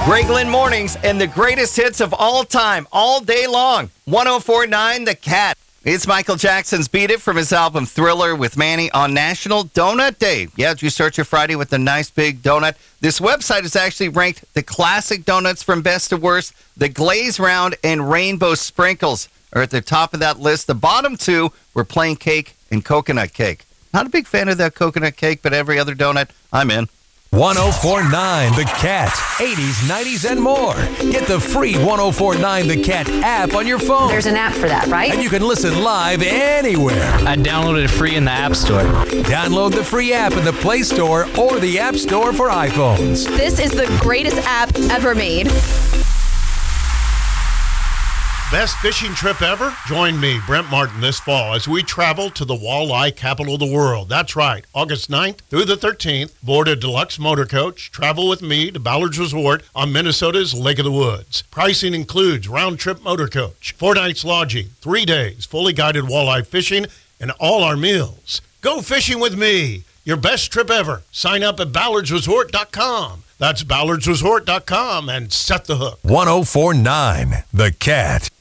Greg Lynn Mornings and the greatest hits of all time, all day long. 104.9 The Cat. It's Michael Jackson's Beat It from his album Thriller with Manny on National Donut Day. Yeah, you start your Friday with a nice big donut. This website has actually ranked the classic donuts from best to worst. The Glaze Round and Rainbow Sprinkles are at the top of that list. The bottom two were plain cake and coconut cake. Not a big fan of that coconut cake, but every other donut, I'm in. 104.9 The Cat. 80s, 90s, and more. Get the free 104.9 The Cat app on your phone. There's an app for that, right? And you can listen live anywhere. I downloaded it free in the App Store. Download the free app in the Play Store or the App Store for iPhones. This is the greatest app ever made. Best fishing trip ever? Join me, Brent Martin, this fall as we travel to the walleye capital of the world. That's right, August 9th through the 13th. Board a deluxe motor coach. Travel with me to Ballard's Resort on Minnesota's Lake of the Woods. Pricing includes round-trip motor coach, 4 nights lodging, 3 days, fully guided walleye fishing, and all our meals. Go fishing with me. Your best trip ever. Sign up at ballardsresort.com. That's ballardsresort.com and set the hook. 104.9 The Cat.